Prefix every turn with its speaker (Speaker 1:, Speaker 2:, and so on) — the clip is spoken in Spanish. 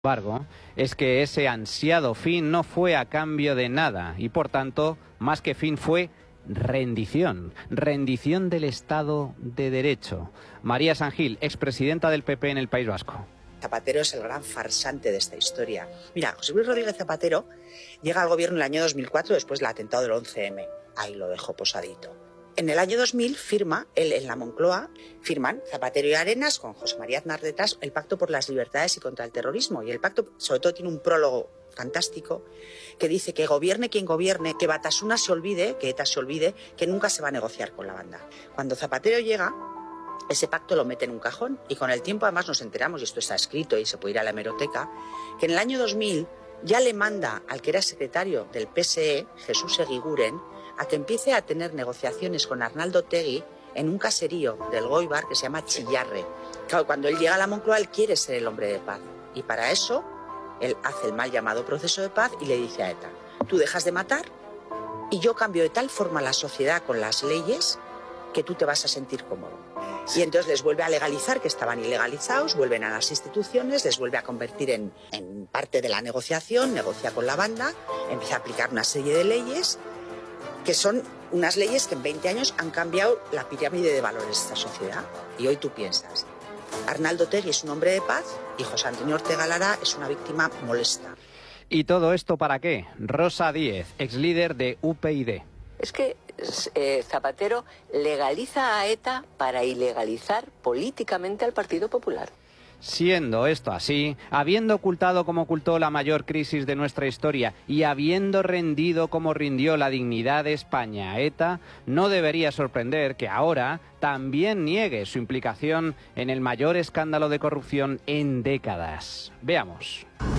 Speaker 1: embargo, es que ese ansiado fin no fue a cambio de nada y, por tanto, más que fin fue rendición. Rendición del Estado de Derecho. María San Gil, expresidenta del PP en el País Vasco.
Speaker 2: Zapatero es el gran farsante de esta historia. Mira, José Luis Rodríguez Zapatero llega al gobierno en el año 2004 después del atentado del 11M. Ahí lo dejó posadito. En el año 2000 firma, él en la Moncloa, firman Zapatero y Arenas con José María Aznar detrás el Pacto por las Libertades y contra el Terrorismo. Y el pacto sobre todo tiene un prólogo fantástico que dice que gobierne quien gobierne, que Batasuna se olvide, que ETA se olvide, que nunca se va a negociar con la banda. Cuando Zapatero llega, ese pacto lo mete en un cajón y con el tiempo además nos enteramos, y esto está escrito y se puede ir a la hemeroteca, que en el año 2000 ya le manda al que era secretario del PSE, Jesús Eguiguren, a que empiece a tener negociaciones con Arnaldo Otegi en un caserío del Goibar que se llama Chillarre. Claro, cuando él llega a la Moncloa, él quiere ser el hombre de paz. Y para eso, él hace el mal llamado proceso de paz y le dice a ETA, tú dejas de matar y yo cambio de tal forma la sociedad con las leyes que tú te vas a sentir cómodo. Y entonces les vuelve a legalizar, que estaban ilegalizados, vuelven a las instituciones, les vuelve a convertir en parte de la negociación, negocia con la banda, empieza a aplicar una serie de leyes que son unas leyes que en 20 años han cambiado la pirámide de valores de esta sociedad. Y hoy tú piensas, Arnaldo Otegi es un hombre de paz y José Antonio Ortega Lara es una víctima molesta.
Speaker 1: ¿Y todo esto para qué? Rosa Díez, exlíder de UPyD.
Speaker 3: Es que Zapatero legaliza a ETA para ilegalizar políticamente al Partido Popular.
Speaker 1: Siendo esto así, habiendo ocultado como ocultó la mayor crisis de nuestra historia y habiendo rendido como rindió la dignidad de España a ETA, no debería sorprender que ahora también niegue su implicación en el mayor escándalo de corrupción en décadas. Veamos.